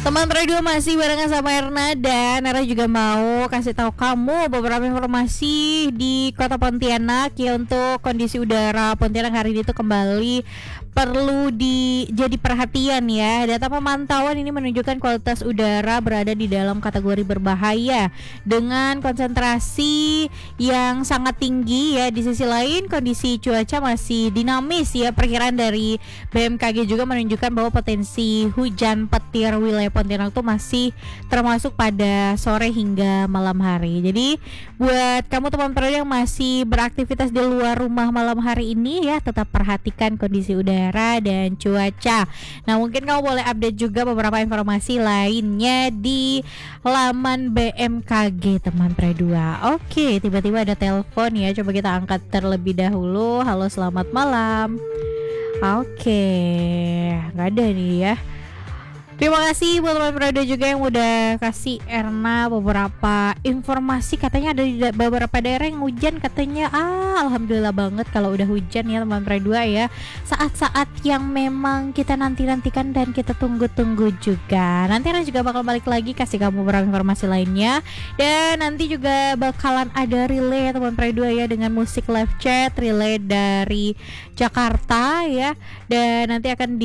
Teman Radio masih barengan sama Erna, dan Erna juga mau kasih tahu kamu beberapa informasi di Kota Pontianak ya, untuk kondisi udara Pontianak hari ini tuh kembali perlu jadi perhatian ya. Data pemantauan ini menunjukkan kualitas udara berada di dalam kategori berbahaya dengan konsentrasi yang sangat tinggi ya. Di sisi lain kondisi cuaca masih dinamis ya. Perkiraan dari BMKG juga menunjukkan bahwa potensi hujan petir wilayah Pontianak tuh masih termasuk pada sore hingga malam hari. Jadi buat kamu teman-teman yang masih beraktivitas di luar rumah malam hari ini ya, tetap perhatikan kondisi udara dan cuaca. Nah, mungkin kamu boleh update juga beberapa informasi lainnya di laman BMKG teman Pre 2. Oke, tiba-tiba ada telepon ya. Coba kita angkat terlebih dahulu. Halo, selamat malam. Oke, nggak ada nih ya. Terima kasih buat teman Prado juga yang udah kasih Erna beberapa informasi. Katanya ada di beberapa daerah yang hujan katanya. Alhamdulillah banget kalau udah hujan ya teman Prado ya. Saat-saat yang memang kita nanti-nantikan dan kita tunggu-tunggu juga. Nanti Erna juga bakal balik lagi kasih kamu beberapa informasi lainnya. Dan nanti juga bakalan ada relay ya teman Prado ya, dengan musik live chat relay dari Jakarta ya. Dan nanti akan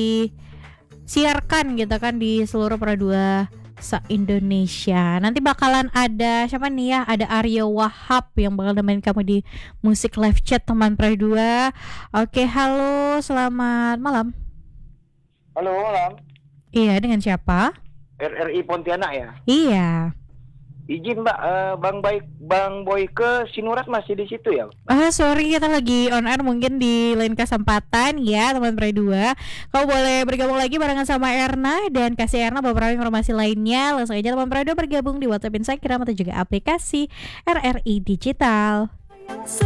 siarkan gitu kan di seluruh Pro 2 se-Indonesia. Nanti bakalan ada siapa nih ya? Ada Aryo Wahab yang bakal nemenin kamu di musik live chat teman Pro 2. Oke, halo, selamat malam. Halo, malam. Iya, dengan siapa? RRI Pontianak ya? Iya. Izin Mbak, Bang Boyke Sinurat masih di situ ya? Sorry, kita lagi on air, mungkin di lain kesempatan ya teman Pre 2. Kau boleh bergabung lagi barengan sama Erna dan kasih Erna beberapa informasi lainnya. Langsung aja teman Pre 2 bergabung di WhatsApp Instagram atau juga aplikasi RRI Digital.